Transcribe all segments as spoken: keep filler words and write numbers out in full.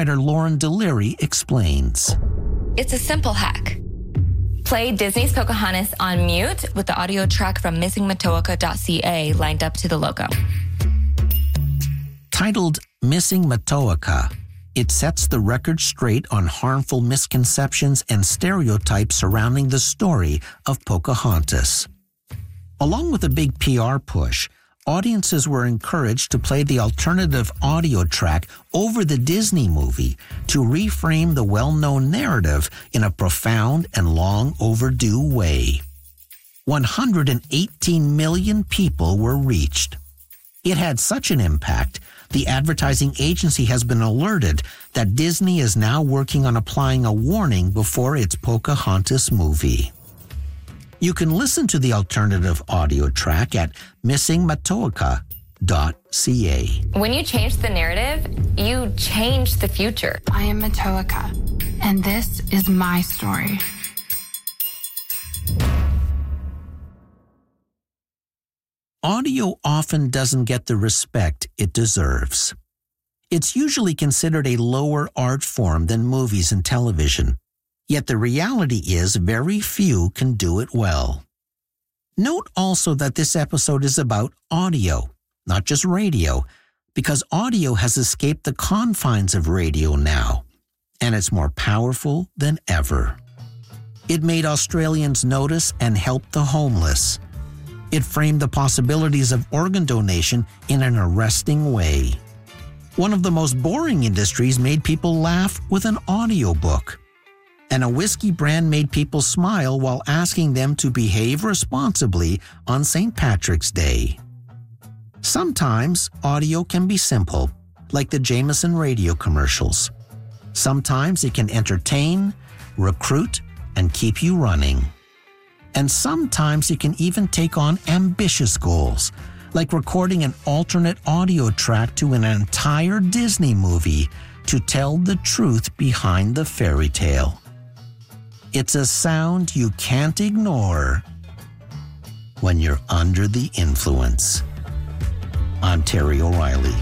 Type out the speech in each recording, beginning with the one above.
writer Lauren Deliri explains. It's a simple hack. Play Disney's Pocahontas on mute with the audio track from missing matoaka dot c a lined up to the logo. Titled Missing Matoaka, it sets the record straight on harmful misconceptions and stereotypes surrounding the story of Pocahontas. Along with a big P R push, audiences were encouraged to play the alternative audio track over the Disney movie to reframe the well-known narrative in a profound and long overdue way. one hundred eighteen million people were reached. It had such an impact, the advertising agency has been alerted that Disney is now working on applying a warning before its Pocahontas movie. You can listen to the alternative audio track at missing matoaka dot c a. When you change the narrative, you change the future. I am Matoaka, and this is my story. Audio often doesn't get the respect it deserves. It's usually considered a lower art form than movies and television. Yet the reality is very few can do it well. Note also that this episode is about audio, not just radio, because audio has escaped the confines of radio now, and it's more powerful than ever. It made Australians notice and help the homeless. It framed the possibilities of organ donation in an arresting way. One of the most boring industries made people laugh with an audiobook. And a whiskey brand made people smile while asking them to behave responsibly on Saint Patrick's Day. Sometimes audio can be simple, like the Jameson radio commercials. Sometimes it can entertain, recruit, and keep you running. And sometimes it can even take on ambitious goals, like recording an alternate audio track to an entire Disney movie to tell the truth behind the fairy tale. It's a sound you can't ignore when you're under the influence. I'm Terry O'Reilly.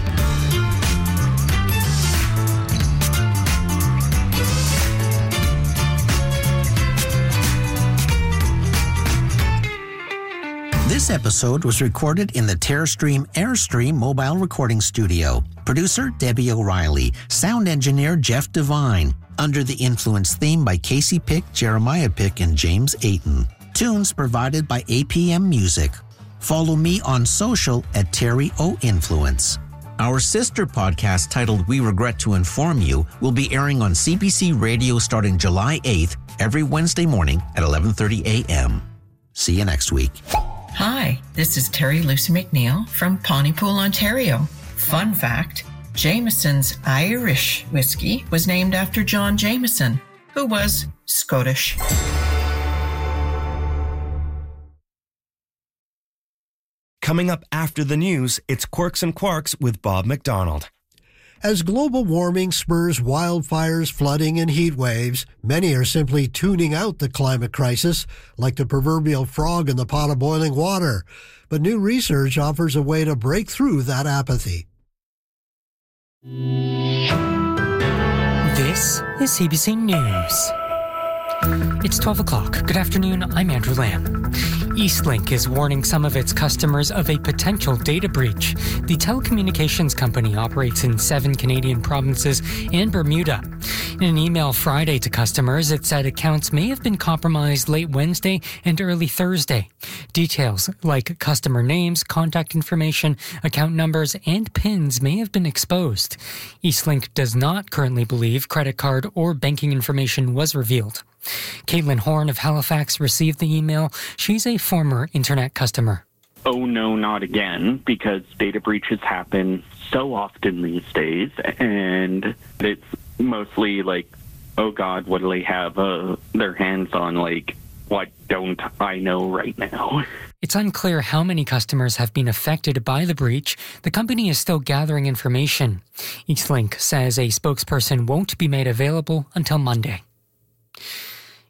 This episode was recorded in the TerraStream Airstream mobile recording studio. Producer Debbie O'Reilly. Sound engineer Jeff Devine. Under the Influence theme by Casey Pick, Jeremiah Pick, and James Ayton. Tunes provided by A P M Music. Follow me on social at Terry O Influence. Our sister podcast titled We Regret to Inform You will be airing on C B C Radio starting July eighth every Wednesday morning at eleven thirty a.m. See you next week. Hi, this is Terry Lucy McNeil from Pontypool, Ontario. Fun fact, Jameson's Irish whiskey was named after John Jameson, who was Scottish. Coming up after the news, it's Quirks and Quarks with Bob McDonald. As global warming spurs wildfires, flooding, and heat waves, many are simply tuning out the climate crisis, like the proverbial frog in the pot of boiling water. But new research offers a way to break through that apathy. This is C B C News. It's twelve o'clock. Good afternoon, I'm Andrew Lamb. Eastlink is warning some of its customers of a potential data breach. The telecommunications company operates in seven Canadian provinces and Bermuda. In an email Friday to customers, it said accounts may have been compromised late Wednesday and early Thursday. Details like customer names, contact information, account numbers, and PINs may have been exposed. Eastlink does not currently believe credit card or banking information was revealed. Caitlin Horn of Halifax received the email. She's a former internet customer. Oh, no, not again, because data breaches happen so often these days, and it's mostly like, oh, God, what do they have uh, their hands on? Like, what don't I know right now? It's unclear how many customers have been affected by the breach. The company is still gathering information. Eastlink says a spokesperson won't be made available until Monday.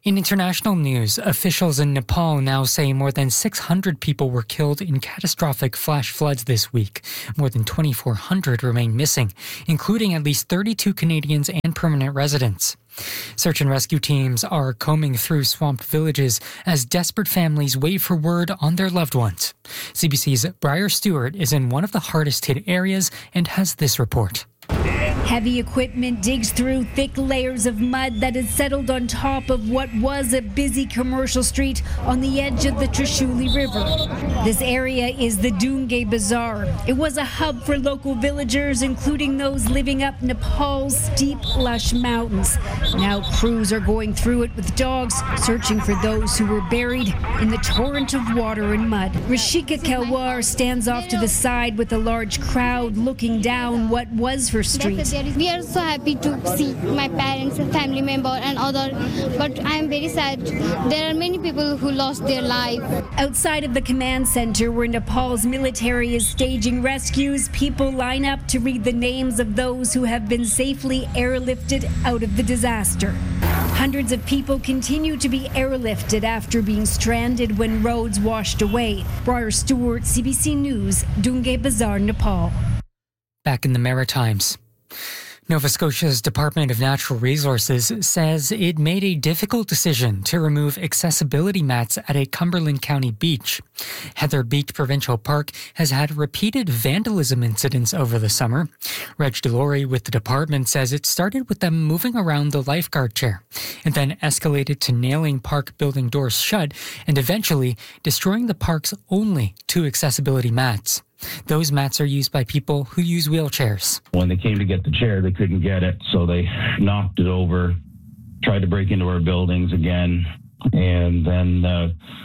In international news, officials in Nepal now say more than six hundred people were killed in catastrophic flash floods this week. More than twenty-four hundred remain missing, including at least thirty-two Canadians and permanent residents. Search and rescue teams are combing through swamped villages as desperate families wait for word on their loved ones. C B C's Briar Stewart is in one of the hardest hit areas and has this report. Heavy equipment digs through thick layers of mud that has settled on top of what was a busy commercial street on the edge of the Trishuli River. This area is the Dungay Bazaar. It was a hub for local villagers, including those living up Nepal's steep, lush mountains. Now crews are going through it with dogs, searching for those who were buried in the torrent of water and mud. Rashika Kalwar stands off to the side with a large crowd looking down what was her street. We are so happy to see my parents and family member and other, but I am very sad. There are many people who lost their life. Outside of the command center where Nepal's military is staging rescues, people line up to read the names of those who have been safely airlifted out of the disaster. Hundreds of people continue to be airlifted after being stranded when roads washed away. Briar Stewart, C B C News, Dungay Bazaar, Nepal. Back in the Maritimes. Nova Scotia's Department of Natural Resources says it made a difficult decision to remove accessibility mats at a Cumberland County beach. Heather Beach Provincial Park has had repeated vandalism incidents over the summer. Reg Delory with the department says it started with them moving around the lifeguard chair and then escalated to nailing park building doors shut and eventually destroying the park's only two accessibility mats. Those mats are used by people who use wheelchairs. When they came to get the chair, they couldn't get it, so they knocked it over, tried to break into our buildings again, and then uh,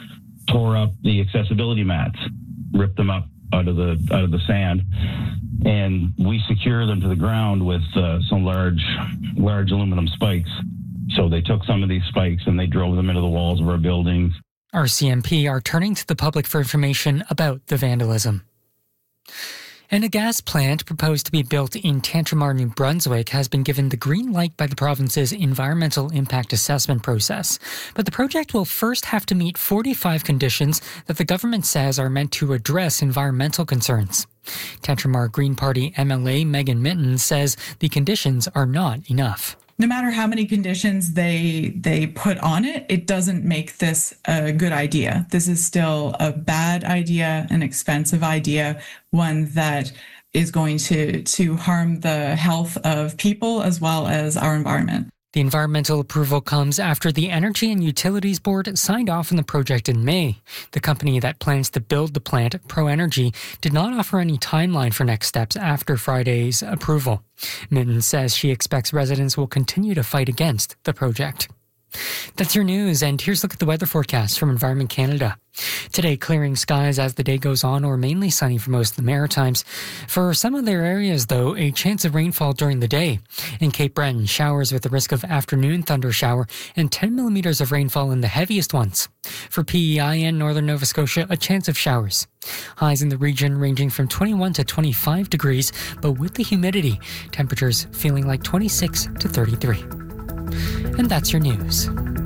tore up the accessibility mats, ripped them up out of the out of the sand, and we secure them to the ground with uh, some large, large aluminum spikes. So they took some of these spikes and they drove them into the walls of our buildings. R C M P are turning to the public for information about the vandalism. And a gas plant proposed to be built in Tantramar, New Brunswick, has been given the green light by the province's environmental impact assessment process. But the project will first have to meet forty-five conditions that the government says are meant to address environmental concerns. Tantramar Green Party M L A Megan Minton says the conditions are not enough. No matter how many conditions they they put on it, it doesn't make this a good idea. This is still a bad idea, an expensive idea, one that is going to, to harm the health of people as well as our environment. The environmental approval comes after the Energy and Utilities Board signed off on the project in May. The company that plans to build the plant, ProEnergy, did not offer any timeline for next steps after Friday's approval. Minton says she expects residents will continue to fight against the project. That's your news, and here's a look at the weather forecast from Environment Canada. Today, clearing skies as the day goes on, or mainly sunny for most of the Maritimes. For some other areas, though, a chance of rainfall during the day. In Cape Breton, showers with the risk of afternoon thunder shower and ten millimeters of rainfall in the heaviest ones. For P E I and northern Nova Scotia, a chance of showers. Highs in the region ranging from twenty-one to twenty-five degrees, but with the humidity, temperatures feeling like twenty-six to thirty-three. And that's your news.